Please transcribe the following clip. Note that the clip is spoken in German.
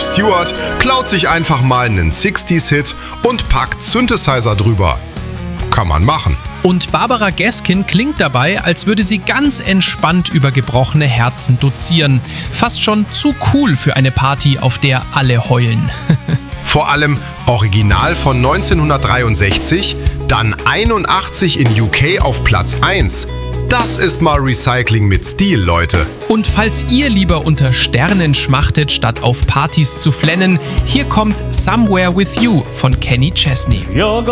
Stewart klaut sich einfach mal einen 60s-Hit und packt Synthesizer drüber. Kann man machen. Und Barbara Gaskin klingt dabei, als würde sie ganz entspannt über gebrochene Herzen dozieren. Fast schon zu cool für eine Party, auf der alle heulen. Vor allem Original von 1963, dann 81 in UK auf Platz 1. Das ist mal Recycling mit Stil, Leute. Und falls ihr lieber unter Sternen schmachtet, statt auf Partys zu flennen, hier kommt Somewhere With You von Kenny Chesney.